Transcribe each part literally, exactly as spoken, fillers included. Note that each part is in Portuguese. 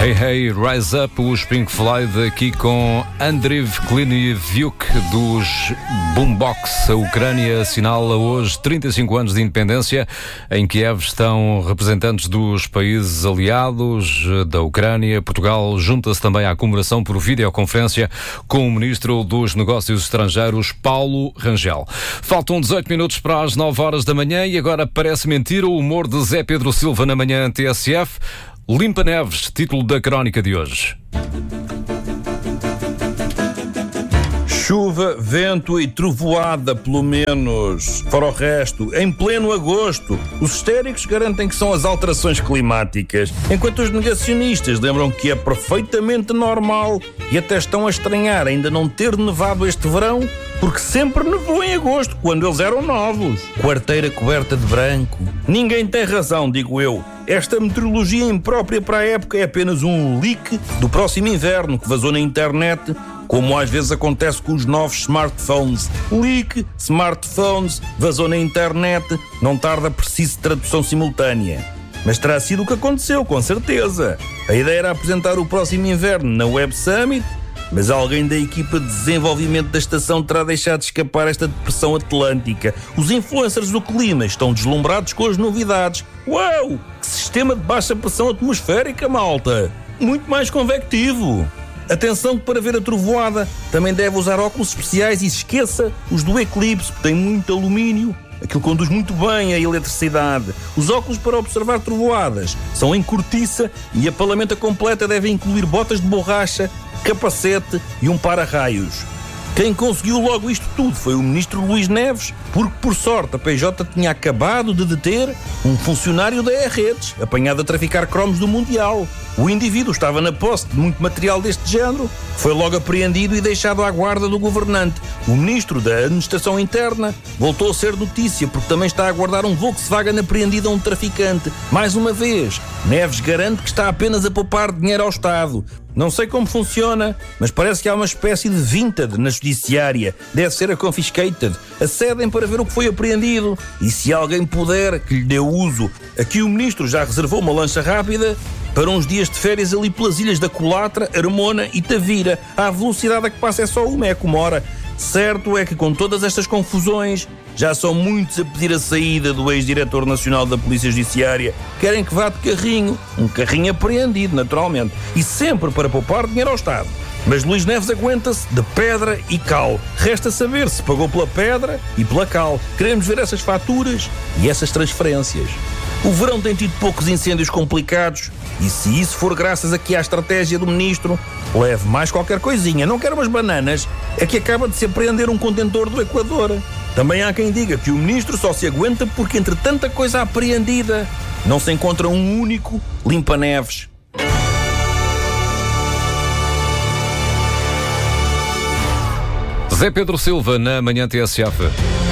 Hey Hey, Rise Up, os Pink Floyd aqui com Andriy Klinivyuk dos Boombox. A Ucrânia assinala hoje trinta e cinco anos de independência. Em Kiev estão representantes dos países aliados da Ucrânia. Portugal junta-se também à comemoração por videoconferência com o Ministro dos Negócios Estrangeiros, Paulo Rangel. Faltam dezoito minutos para as nove horas da manhã e agora parece mentira o humor de Zé Pedro Silva na manhã T S F. Limpa Neves, título da crónica de hoje. Chuva, vento e trovoada, pelo menos. Fora o resto, em pleno agosto. Os histéricos garantem que são as alterações climáticas, enquanto os negacionistas lembram que é perfeitamente normal e até estão a estranhar ainda não ter nevado este verão, porque sempre nevou em agosto, quando eles eram novos. Quarteira coberta de branco. Ninguém tem razão, digo eu. Esta meteorologia imprópria para a época é apenas um leak do próximo inverno que vazou na internet, como às vezes acontece com os novos smartphones. Leak, smartphones, vazou na internet, não tarda preciso tradução simultânea. Mas terá sido o que aconteceu, com certeza. A ideia era apresentar o próximo inverno na Web Summit, mas alguém da equipa de desenvolvimento da estação terá deixado escapar esta depressão atlântica. Os influencers do clima estão deslumbrados com as novidades. Uau! Que sistema de baixa pressão atmosférica, malta! Muito mais convectivo! Atenção que para ver a trovoada também deve usar óculos especiais e esqueça os do eclipse, porque tem muito alumínio. Aquilo conduz muito bem a eletricidade. Os óculos para observar trovoadas são em cortiça e a palamenta completa deve incluir botas de borracha, capacete e um para-raios. Quem conseguiu logo isto tudo foi o ministro Luís Neves, porque por sorte a P J tinha acabado de deter um funcionário da E-Redes, apanhado a traficar cromos do Mundial. O indivíduo estava na posse de muito material deste género, foi logo apreendido e deixado à guarda do governante. O ministro da Administração Interna voltou a ser notícia, porque também está a guardar um Volkswagen apreendido a um traficante. Mais uma vez, Neves garante que está apenas a poupar dinheiro ao Estado. Não sei como funciona, mas parece que há uma espécie de vintage na judiciária. Deve ser a confiscated. Acedem para ver o que foi apreendido. E se alguém puder, que lhe dê uso. Aqui o ministro já reservou uma lancha rápida para uns dias de férias ali pelas ilhas da Colatra, Armona e Tavira. À velocidade a que passa é só uma, é como hora. Certo é que com todas estas confusões, já são muitos a pedir a saída do ex-diretor nacional da Polícia Judiciária. Querem que vá de carrinho, um carrinho apreendido, naturalmente, e sempre para poupar dinheiro ao Estado. Mas Luís Neves aguenta-se de pedra e cal. Resta saber se pagou pela pedra e pela cal. Queremos ver essas faturas e essas transferências. O verão tem tido poucos incêndios complicados e se isso for graças aqui à estratégia do ministro, leve mais qualquer coisinha. Não quero umas bananas, é que acaba de se apreender um contentor do Equador. Também há quem diga que o ministro só se aguenta porque entre tanta coisa apreendida não se encontra um único limpa-neves. Zé Pedro Silva na manhã T S F.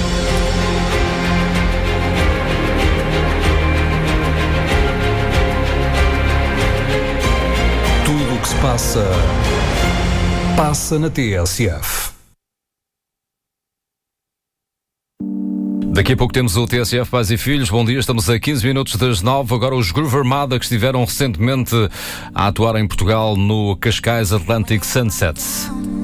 Tudo o que se passa, passa na T S F. Daqui a pouco temos o T S F Pais e Filhos. Bom dia, estamos a quinze minutos das nove. Agora os Groove Armada, que estiveram recentemente a atuar em Portugal no Cascais Atlantic Sunsets.